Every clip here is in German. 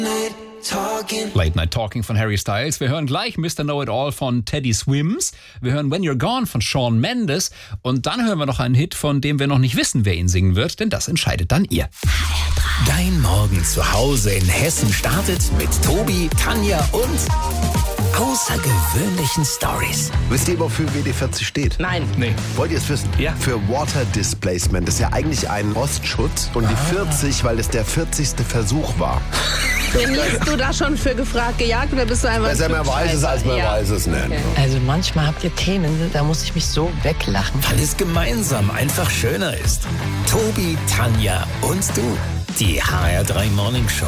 Late Night Talking von Harry Styles. Wir hören gleich Mr. Know-It-All von Teddy Swims. Wir hören When You're Gone von Shawn Mendes. Und dann hören wir noch einen Hit, von dem wir noch nicht wissen, wer ihn singen wird, denn das entscheidet dann ihr. Dein Morgen zu Hause in Hessen startet mit Tobi, Tanja und außergewöhnlichen Stories. Wisst ihr, wofür WD-40 steht? Nein. Nee. Wollt ihr es wissen? Ja. Für Water Displacement. Das ist ja eigentlich ein Rostschutz. Und die 40, weil es der 40. Versuch war. Trainierst du da schon für gefragt, gejagt oder bist du einfach... Besser man weiß es, als man weiß es nicht. Okay. Also manchmal habt ihr Themen, da muss ich mich so weglachen. Weil es gemeinsam einfach schöner ist. Tobi, Tanja und du. Die HR3 Morning Show.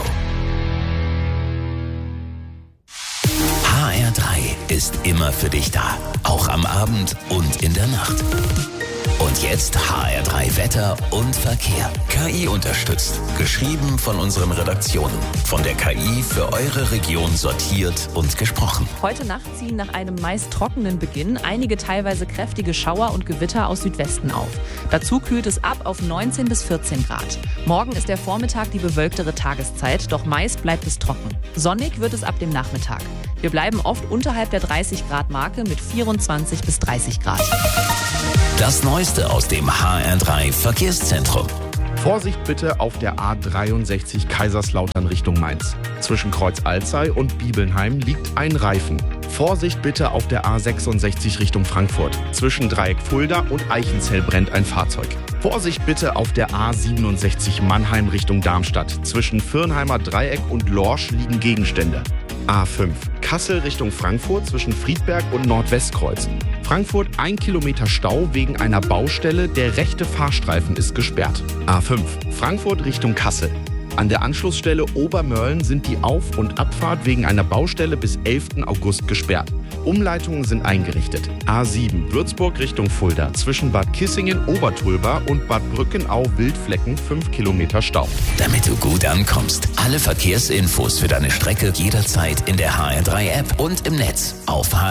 HR3 ist immer für dich da. Auch am Abend und in der Nacht. Und jetzt HR3 Wetter und Verkehr. KI unterstützt. Geschrieben von unseren Redaktionen. Von der KI für eure Region sortiert und gesprochen. Heute Nacht ziehen nach einem meist trockenen Beginn einige teilweise kräftige Schauer und Gewitter aus Südwesten auf. Dazu kühlt es ab auf 19 bis 14 Grad. Morgen ist der Vormittag die bewölktere Tageszeit, doch meist bleibt es trocken. Sonnig wird es ab dem Nachmittag. Wir bleiben oft unterhalb der 30-Grad-Marke mit 24 bis 30 Grad. Das Neueste aus dem HR3 Verkehrszentrum. Vorsicht bitte auf der A63 Kaiserslautern Richtung Mainz. Zwischen Kreuz Alzey und Bibelnheim liegt ein Reifen. Vorsicht bitte auf der A66 Richtung Frankfurt. Zwischen Dreieck Fulda und Eichenzell brennt ein Fahrzeug. Vorsicht bitte auf der A67 Mannheim Richtung Darmstadt. Zwischen Firnheimer Dreieck und Lorsch liegen Gegenstände. A5 Kassel Richtung Frankfurt zwischen Friedberg und Nordwestkreuz. Frankfurt 1 Kilometer Stau wegen einer Baustelle, der rechte Fahrstreifen ist gesperrt. A5 Frankfurt Richtung Kassel. An der Anschlussstelle Obermörlen sind die Auf- und Abfahrt wegen einer Baustelle bis 11. August gesperrt. Umleitungen sind eingerichtet. A7 Würzburg Richtung Fulda. Zwischen Bad Kissingen, Obertulba und Bad Brückenau-Wildflecken 5 Kilometer Stau. Damit du gut ankommst. Alle Verkehrsinfos für deine Strecke jederzeit in der HR3 App und im Netz auf HR3.